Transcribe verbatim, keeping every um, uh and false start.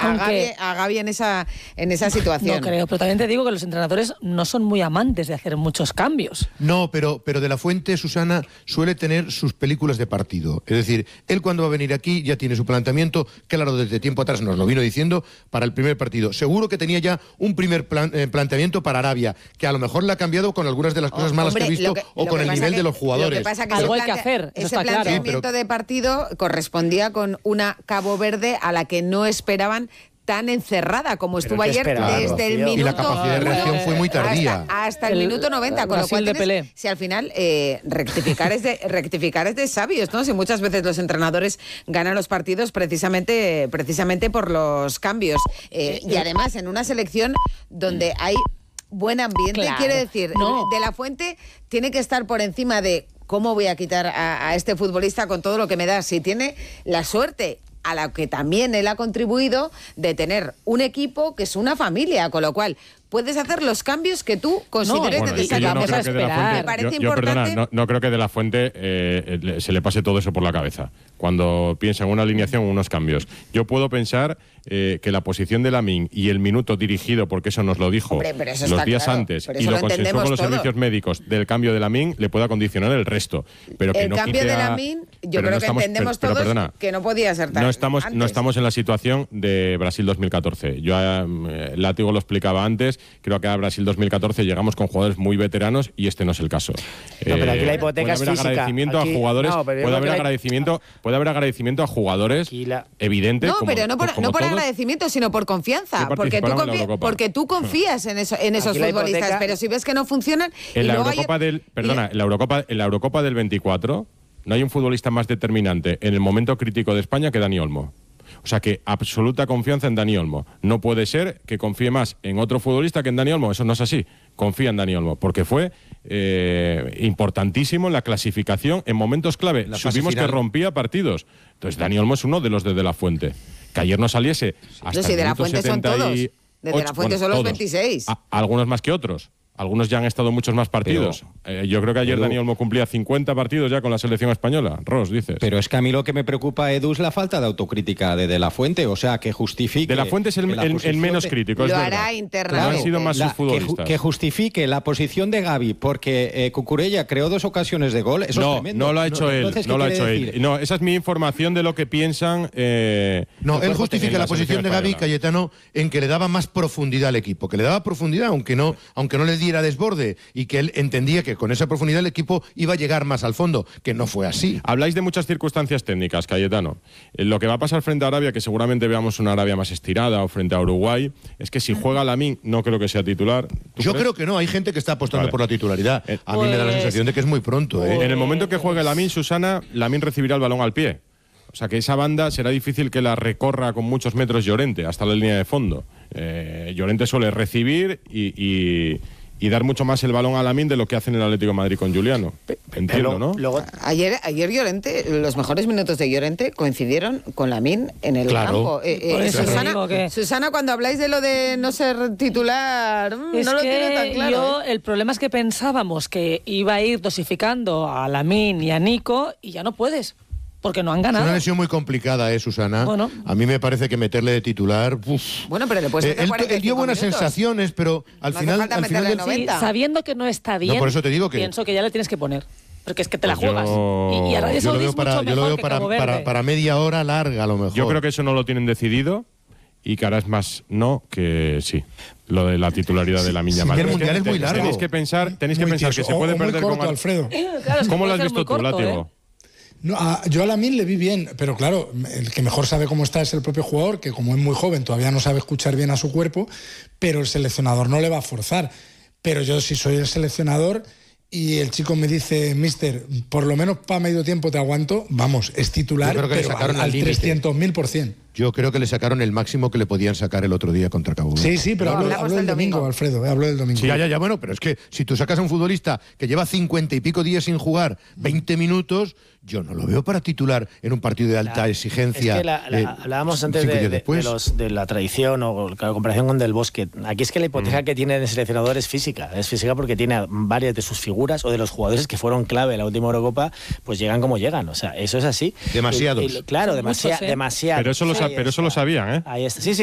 a, Gavi, a Gavi en esa, en esa situación. No creo, pero también te digo que los entrenadores no son muy amantes de hacer muchos cambios. No, pero, pero De la Fuente, Susana, suele tener sus películas de partido. Es decir, él cuando va a venir aquí ya tiene su planteamiento, claro, desde tiempo atrás nos lo vino diciendo, para el primer partido. Seguro que tenía ya un primer plan, eh, planteamiento para Arabia, que a lo mejor le ha cambiado con algunas de las cosas oh, malos hombre, que he visto que, o con el nivel que, de los jugadores. Lo que pasa que algo hay plante, que hacer, eso ese está claro. planteamiento sí, pero... de partido correspondía con una Cabo Verde a la que no esperaban tan encerrada como estuvo ayer esperaba, desde claro, el y minuto la capacidad de reacción fue muy tardía hasta, hasta el, el minuto noventa, con lo cual tienes, si al final eh, rectificar es de rectificar es de sabios, ¿no? Si muchas veces los entrenadores ganan los partidos precisamente precisamente por los cambios eh, y además en una selección donde hay buen ambiente, claro. quiere decir, no. De la Fuente tiene que estar por encima de cómo voy a quitar a, a este futbolista con todo lo que me da, si tiene la suerte a la que también él ha contribuido de tener un equipo que es una familia, con lo cual puedes hacer los cambios que tú consideres bueno, necesarios. no Vamos a esperar. Me parece yo, yo, importante. Perdona, no, no creo que De la Fuente eh, se le pase todo eso por la cabeza cuando piensa en una alineación o unos cambios. Yo puedo pensar eh, que la posición de Lamine y el minuto dirigido, porque eso nos lo dijo Hombre, los días claro, antes pero y eso lo lo consensuó con los todo. servicios médicos del cambio de Lamine, le pueda condicionar el resto. Pero que el no cambio quite de a... Lamine, yo pero creo no que estamos, entendemos pero, pero, todos perdona, que no podía ser tan no estamos, antes. no estamos en la situación de Brasil dos mil catorce. Yo, eh, Látigo lo explicaba antes, creo que a Brasil dos mil catorce llegamos con jugadores muy veteranos y este no es el caso. No, pero aquí la hipoteca puede es haber física. agradecimiento Aquí- a jugadores, no, pero yo puede creo haber que la- agradecimiento, puede haber agradecimiento a jugadores Aquí la- evidente. No, como- pero no por, como no por todos. agradecimiento, sino por confianza. Que Porque tú, participaron en la confi- Eurocopa. porque tú confías en, eso, en esos Aquí la futbolistas, hipoteca- pero si ves que no funcionan... y En la luego Eurocopa ayer- del, perdona, en la Eurocopa, en la Eurocopa del veinticuatro no hay un futbolista más determinante en el momento crítico de España que Dani Olmo. O sea que absoluta confianza en Dani Olmo. No puede ser que confíe más en otro futbolista que en Dani Olmo. Eso no es así. Confía en Dani Olmo, porque fue eh, importantísimo en la clasificación en momentos clave. La fase Supimos final. que rompía partidos. Entonces Dani Olmo es uno de los de De la Fuente. Que ayer no saliese hasta No, si el De la minuto Fuente son setenta y todos. De De la ocho, Fuente bueno, son los todos. veintiséis. A- algunos más que otros. Algunos ya han estado muchos más partidos. Eh, yo creo que ayer Edu. Dani Olmo cumplía cincuenta partidos ya con la selección española. Ross, dices. Pero es que a mí lo que me preocupa, Edu, es la falta de autocrítica de De la Fuente, o sea, que justifique... De la Fuente es el, que la el- el posición menos de- crítico, es Lo verdad. hará No internamente. han sido más La- sus futbolistas. que, que justifique la posición de Gavi, porque eh, Cucurella creó dos ocasiones de gol, eso es no, tremendo. no lo ha hecho él. Entonces, ¿qué No lo ha quiere hecho decir? él. No, esa es mi información de lo que piensan. Eh, No, el él cuerpo justifica técnico la de posición de selección Gavi, española. Cayetano, en que le daba más profundidad al equipo, que le daba profundidad, aunque no, aunque no le diera desborde, y que él entendía que con esa profundidad el equipo iba a llegar más al fondo, que no fue así. Habláis de muchas circunstancias técnicas, Cayetano. Eh, Lo que va a pasar frente a Arabia, que seguramente veamos una Arabia más estirada, o frente a Uruguay, es que si juega Lamine, no creo que sea titular. ¿Tú Yo crees? creo que no, hay gente que está apostando Vale. por la titularidad. Eh, A mí me da la pues- sensación de que es muy pronto, ¿eh? En el momento que juegue Lamine, Susana, Lamine recibirá el balón al pie. O sea que esa banda será difícil que la recorra con muchos metros Llorente, hasta la línea de fondo. Eh, Llorente suele recibir y, y, y dar mucho más el balón a Lamine de lo que hace en el Atlético de Madrid con Juliano. Entiendo, Pero ¿no? luego, Ayer, ayer Llorente, los mejores minutos de Llorente coincidieron con Lamine en el Claro. campo. Eh, eh, Por eso te Susana, digo que- Susana, cuando habláis de lo de no ser titular, mm, Es no lo que tiene tan claro. yo, ¿eh? el problema es que pensábamos que iba a ir dosificando a Lamine y a Nico y ya no puedes, porque no han Es ganado. una lesión muy complicada, ¿eh, Susana? Bueno. A mí me parece que meterle de titular... uf. Bueno, pero le puedes Eh, meter él, cuarenta y él dio cinco buenas minutos. sensaciones, pero al No hace final, falta al final meterle del- noventa. Sí, sabiendo que no está bien, por eso te digo que- pienso que ya le tienes que poner, porque es que te la Pues yo- juegas. Y, y Arabia yo lo Saudí veo es para, mucho yo lo mejor veo que para, Cabo Verde. para, para media hora larga, a lo mejor. Yo creo que eso no lo tienen decidido y que ahora es más no que sí. Lo de la titularidad de la Miña sí, Mal. el Mundial es muy largo. Tenéis que pensar, tenéis que Muy pensar que tieso. se puede O- o muy perder corto, con Al- Alfredo. Claro, es que ¿Cómo lo puede has ser visto muy tú, corto, Látigo? ¿eh? No, a- yo a Lamine le vi bien, pero claro, el que mejor sabe cómo está es el propio jugador, que como es muy joven todavía no sabe escuchar bien a su cuerpo, pero el seleccionador no le va a forzar. Pero yo si soy el seleccionador y el chico me dice, mister, por lo menos para medio tiempo te aguanto, vamos, es titular, Yo creo que le pero sacaron al, al al límite. trescientos mil por ciento. Yo creo que le sacaron el máximo que le podían sacar el otro día contra Cabo Verde. Sí, sí, pero No, hablo, hablamos hablo del del domingo, domingo. Alfredo, eh, hablo del domingo. Sí, ya, ya, ya, bueno, pero es que si tú sacas a un futbolista que lleva cincuenta y pico días sin jugar, veinte minutos, yo no lo veo para titular en un partido de alta la- exigencia. Es que la- la- eh, hablábamos antes cinco de, días de- después. de los, de la tradición o la comparación con Del Bosque. Aquí es que la hipoteca que tiene el seleccionador es física. Es física porque tiene a varias de sus figuras o de los jugadores que fueron clave en la última Eurocopa, pues llegan como llegan. O sea, eso es así. Demasiados. Y- y- claro, Son demasiado. muchos, ¿eh? demasiado. Pero eso lo, sa- Ahí pero eso lo está. sabían, ¿eh? Ahí está. Sí, sí.